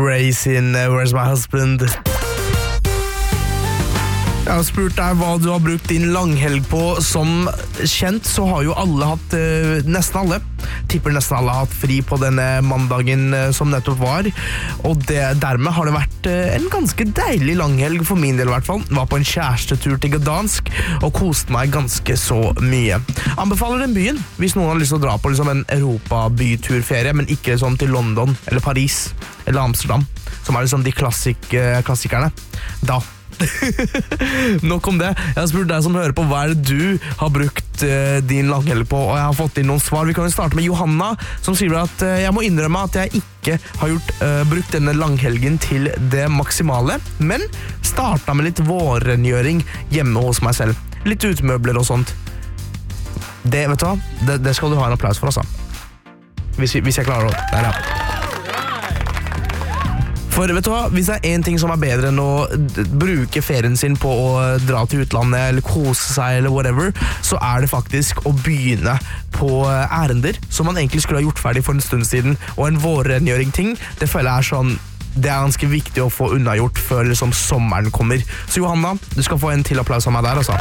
Ray sin Where's My Husband. Jeg har spurt deg hva du har brukt din langhelg på. Som kjent så har jo alle hatt, nesten alle hatt fri på denne mandagen som nettopp var. Og dermed har det vært en ganske deilig langhelg for min del i hvert fall. Var på en kjærestetur til Gdansk og koste meg ganske så mye. Anbefaler den byen hvis noen har lyst til å dra på liksom en Europa-byturferie, men ikke liksom til London eller Paris eller Amsterdam, som er liksom de klassikerne. Da nok om det. Jeg har spurt deg som hører på hva er det du har brukt din langhelg på, og jeg har fått inn noen svar. Vi kan jo starte med Johanna, som skriver at jeg må innrømme at jeg ikke har brukt denne langhelgen til det maksimale, men startet med litt vårrengjøring hjemme hos meg selv. Litt utmøbler og sånt. Det, vet du hva? Det skal du ha en applaus for, altså. Hvis jeg klarer å... Der, ja. For vet du hva, hvis det er en ting som er bedre enn å bruke ferien sin på å dra til utlandet eller kose seg eller whatever, så er det faktisk å begynne på ærender som man egentlig skulle ha gjort ferdig for en stund siden. Og en vårrengjøring-ting, det føler jeg er sånn, det er ganske viktig å få unnagjort før liksom sommeren kommer. Så Johanna, du skal få en til applaus av meg der, altså.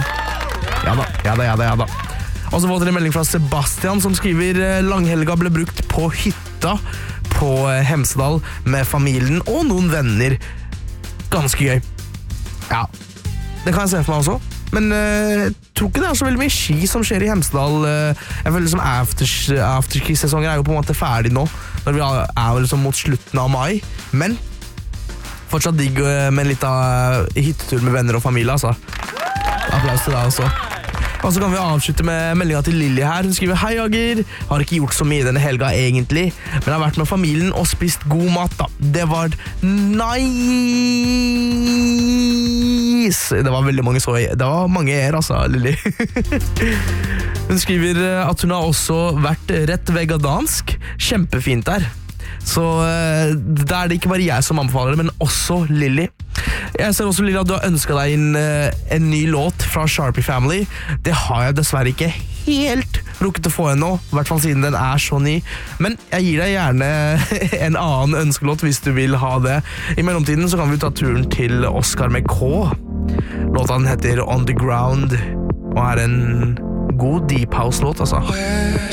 Ja da. Og så fått en melding fra Sebastian som skriver langhelga ble brukt på hytta på Hemsedal med familien og noen venner. Ganske gøy. Ja, det kan jeg se for meg også. Men jeg tror ikke det er så veldig mye ski som skjer i Hemsedal. Jeg føler liksom afterski-sesongen er jo på en måte ferdig nå, når vi er liksom mot slutten av mai. Men fortsatt digg med en liten hyttetur med venner og familie, altså. Applaus til deg også. Og så kan vi avslutte med meldinga til Lilly her. Hun skriver: Hei, Ager. Har ikke gjort så mye denne helga egentlig, men har vært med familien og spist god mat da. Det var nice. Det var veldig mange det var mange altså, Lilly. Hun skriver at hun har også vært rett ved Gdansk. Kjempefint der. Så da er det ikke bare jeg som anbefaler det, men også Lilly. Jeg ser også, Lilly, at du har ønsket deg inn en ny låt fra Sharpie Family. Det har jeg dessverre ikke helt rukket å få ennå, i hvert fall siden den er så ny. Men jeg gir deg gjerne en annen ønskelåt hvis du vil ha det. I mellomtiden så kan vi ta turen til Oscar med K. Låten heter On The Ground, og er en god deep house-låt, altså.